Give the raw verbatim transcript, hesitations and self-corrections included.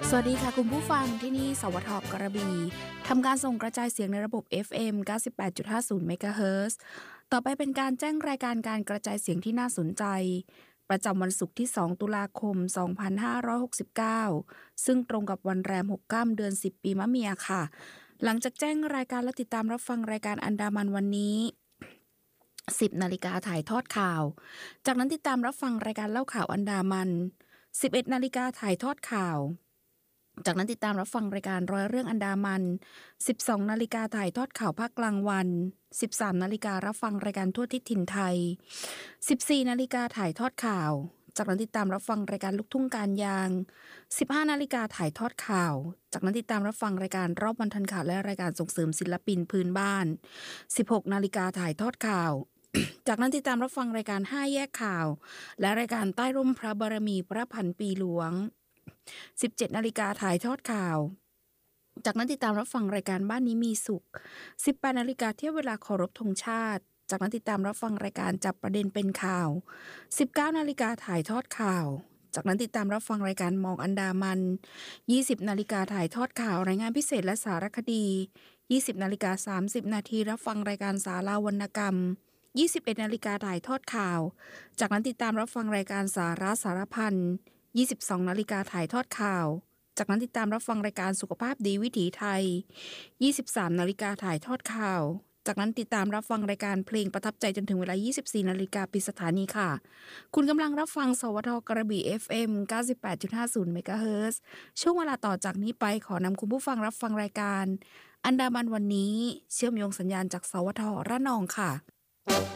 สวัสดีค่ะคุณผู้ฟังที่นี่สวทกระบี่ทำการส่งกระจายเสียงในระบบ เอฟ เอ็ม เก้าสิบแปดจุดห้าศูนย์ เมกะเฮิรตซ์ ต่อไปเป็นการแจ้งรายการการกระจายเสียงที่น่าสนใจประจำวันศุกร์ที่สองตุลาคมสองพันห้าร้อยหกสิบเก้าซึ่งตรงกับวันแรมหกค่ำเดือนสิบปีมะเมียค่ะหลังจากแจ้งรายการและติดตามรับฟังรายการอันดามันวันนี้สิบนาฬิกาถ่ายทอดข่าวจากนั้นติดตามรับฟังรายการเล่าข่าวอันดามันสิบเอ็ดนาฬิกาถ่ายทอดข่าวจากนั้นติดตามรับฟังรายการร้อยเรื่องอันดามันสิบสองนาฬิกาถ่ายทอดข่าวภาคกลางวันสิบสามนาฬิการับฟังรายการทั่วทิศถิ่นไทยสิบสี่นาฬิกาถ่ายทอดข่าวจากนั้นติดตามรับฟังรายการลูกทุ่งการยางสิบห้านาฬิกาถ่ายทอดข่าวจากนั้นติดตามรับฟังรายการรอบวันทันข่าวและรายการส่งเสริมศิลปินพื้นบ้านสิบหกนาฬิกาถ่ายทอดข่าว จากนั้นติดตามรับฟังรายการห้าแยกข่าวและรายการใต้ร่มพระบารมีพระพันปีหลวงสิบเจ็ดนาฬิกาถ่ายทอดข่าวจากนั้นติดตามรับฟังรายการบ้านนี้มีสุขสิบแปดนาฬิกาเที่ยวเวลาเคารพธงชาติจากนั้นติดตามรับฟังรายการจับประเด็นเป็นข่าวสิบเก้านาฬิกาถ่ายทอดข่าวจากนั้นติดตามรับฟังรายการมองอันดามันยี่สิบนาฬิกาถ่ายทอดข่าวรายงานพิเศษและสารคดียี่สิบนาฬิกาสามสิบนาทีรับฟังรายการสาราวรรณกรรมยี่สิบเอ็ดนาฬิกาถ่ายทอดข่าวจากนั้นติดตามรับฟังรายการสาระสารพันยี่สิบสองนาฬิกาถ่ายทอดข่าวจากนั้นติดตามรับฟังรายการสุขภาพดีวิถีไทยยี่สิบสามนาฬิกาถ่ายทอดข่าวจากนั้นติดตามรับฟังรายการเพลงประทับใจจนถึงเวลา ยี่สิบสี่นาฬิกาปิดสถานีค่ะคุณกำลังรับฟังสวทกระบี่ เอฟ เอ็ม เก้าสิบแปดจุดห้าศูนย์ เมกะเฮิรตซ์ ช่วงเวลาต่อจากนี้ไปขอนำคุณผู้ฟังรับฟังรายการอันดามันวันนี้เชื่อมโยงสัญญาณจากสวทระนองค่ะ